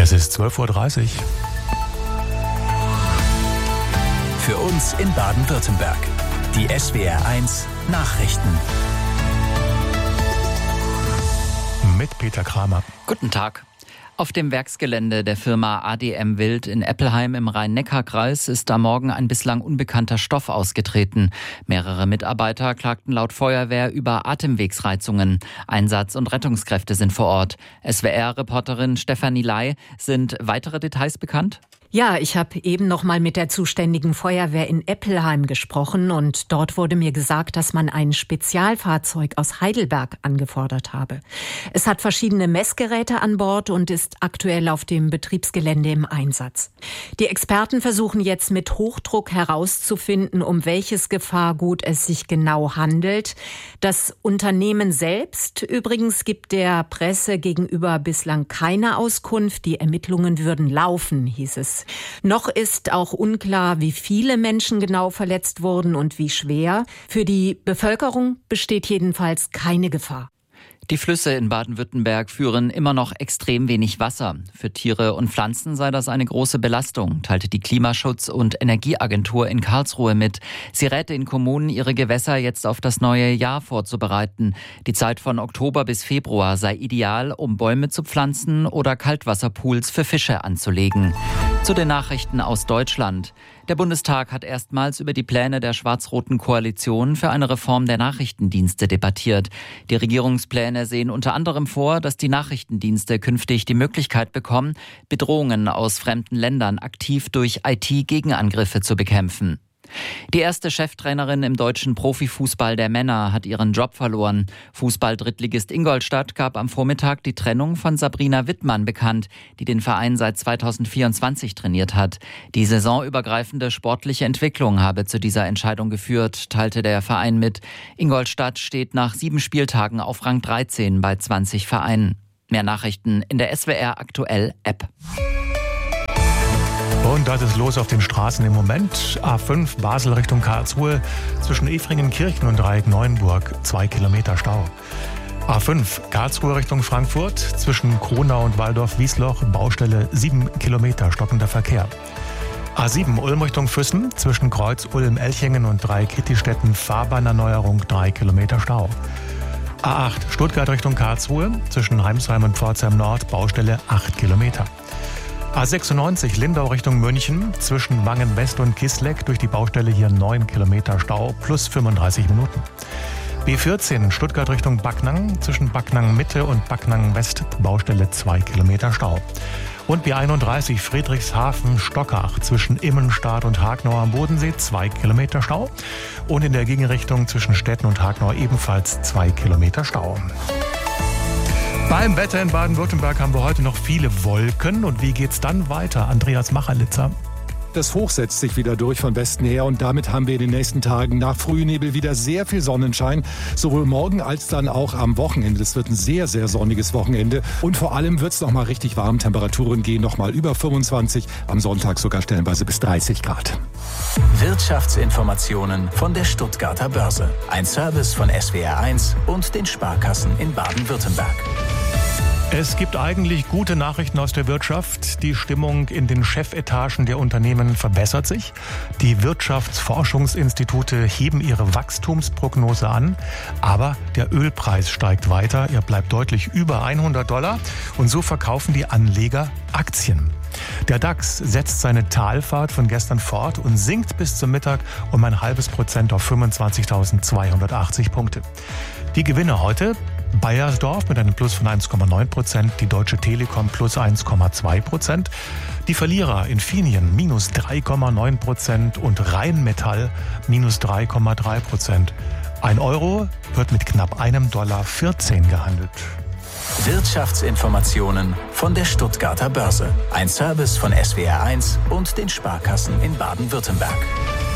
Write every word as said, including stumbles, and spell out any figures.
Es ist zwölf Uhr dreißig. Für uns in Baden-Württemberg. Die S W R eins Nachrichten. Mit Peter Kramer. Guten Tag. Auf dem Werksgelände der Firma A D M Wild in Eppelheim im Rhein-Neckar-Kreis ist am Morgen ein bislang unbekannter Stoff ausgetreten. Mehrere Mitarbeiter klagten laut Feuerwehr über Atemwegsreizungen. Einsatz- und Rettungskräfte sind vor Ort. S W R-Reporterin Stefanie Ley, sind weitere Details bekannt? Ja, ich habe eben noch mal mit der zuständigen Feuerwehr in Eppelheim gesprochen und dort wurde mir gesagt, dass man ein Spezialfahrzeug aus Heidelberg angefordert habe. Es hat verschiedene Messgeräte an Bord und ist aktuell auf dem Betriebsgelände im Einsatz. Die Experten versuchen jetzt mit Hochdruck herauszufinden, um welches Gefahrgut es sich genau handelt. Das Unternehmen selbst übrigens gibt der Presse gegenüber bislang keine Auskunft. Die Ermittlungen würden laufen, hieß es. Noch ist auch unklar, wie viele Menschen genau verletzt wurden und wie schwer. Für die Bevölkerung besteht jedenfalls keine Gefahr. Die Flüsse in Baden-Württemberg führen immer noch extrem wenig Wasser. Für Tiere und Pflanzen sei das eine große Belastung, teilte die Klimaschutz- und Energieagentur in Karlsruhe mit. Sie rät den Kommunen, ihre Gewässer jetzt auf das neue Jahr vorzubereiten. Die Zeit von Oktober bis Februar sei ideal, um Bäume zu pflanzen oder Kaltwasserpools für Fische anzulegen. Zu den Nachrichten aus Deutschland. Der Bundestag hat erstmals über die Pläne der schwarz-roten Koalition für eine Reform der Nachrichtendienste debattiert. Die Regierungspläne sehen unter anderem vor, dass die Nachrichtendienste künftig die Möglichkeit bekommen, Bedrohungen aus fremden Ländern aktiv durch I T-Gegenangriffe zu bekämpfen. Die erste Cheftrainerin im deutschen Profifußball der Männer hat ihren Job verloren. Fußball-Drittligist Ingolstadt gab am Vormittag die Trennung von Sabrina Wittmann bekannt, die den Verein seit zweitausendvierundzwanzig trainiert hat. Die saisonübergreifende sportliche Entwicklung habe zu dieser Entscheidung geführt, teilte der Verein mit. Ingolstadt steht nach sieben Spieltagen auf Rang dreizehn bei zwanzig Vereinen. Mehr Nachrichten in der S W R Aktuell App. Und das ist los auf den Straßen im Moment. A fünf Basel Richtung Karlsruhe zwischen Efringen-Kirchen und Dreieck-Neuenburg. Zwei Kilometer Stau. A fünf Karlsruhe Richtung Frankfurt zwischen Kronau und Waldorf-Wiesloch. Baustelle sieben Kilometer stockender Verkehr. A sieben Ulm Richtung Füssen zwischen Kreuz Ulm-Elchingen und Dreieck-Kittistetten. Fahrbahnerneuerung drei Kilometer Stau. A acht Stuttgart Richtung Karlsruhe zwischen Heimsheim und Pforzheim Nord. Baustelle acht Kilometer. A sechsundneunzig Lindau Richtung München zwischen Wangen West und Kisleck durch die Baustelle hier neun Kilometer Stau plus fünfunddreißig Minuten. B vierzehn Stuttgart Richtung Backnang zwischen Backnang Mitte und Backnang West Baustelle zwei Kilometer Stau. Und B einunddreißig Friedrichshafen Stockach zwischen Immenstadt und Hagnau am Bodensee zwei Kilometer Stau. Und in der Gegenrichtung zwischen Stetten und Hagnau ebenfalls zwei Kilometer Stau. Beim Wetter in Baden-Württemberg haben wir heute noch viele Wolken. Und wie geht's dann weiter? Andreas Macherlitzer. Das Hoch setzt sich wieder durch von Westen her und damit haben wir in den nächsten Tagen nach Frühnebel wieder sehr viel Sonnenschein. Sowohl morgen als dann auch am Wochenende. Es wird ein sehr, sehr sonniges Wochenende. Und vor allem wird es noch mal richtig warm. Temperaturen gehen noch mal über fünfundzwanzig. Am Sonntag sogar stellenweise bis dreißig Grad. Wirtschaftsinformationen von der Stuttgarter Börse. Ein Service von S W R eins und den Sparkassen in Baden-Württemberg. Es gibt eigentlich gute Nachrichten aus der Wirtschaft. Die Stimmung in den Chefetagen der Unternehmen verbessert sich. Die Wirtschaftsforschungsinstitute heben ihre Wachstumsprognose an. Aber der Ölpreis steigt weiter. Er bleibt deutlich über hundert Dollar. Und so verkaufen die Anleger Aktien. Der DAX setzt seine Talfahrt von gestern fort und sinkt bis zum Mittag um ein halbes Prozent auf fünfundzwanzigtausendzweihundertachtzig Punkte. Die Gewinner heute: Bayersdorf mit einem Plus von eins Komma neun Prozent, die Deutsche Telekom plus eins Komma zwei Prozent, die Verlierer Infineon minus drei Komma neun Prozent und Rheinmetall minus drei Komma drei Prozent. Ein Euro wird mit knapp einem Dollar vierzehn gehandelt. Wirtschaftsinformationen von der Stuttgarter Börse. Ein Service von S W R eins und den Sparkassen in Baden-Württemberg.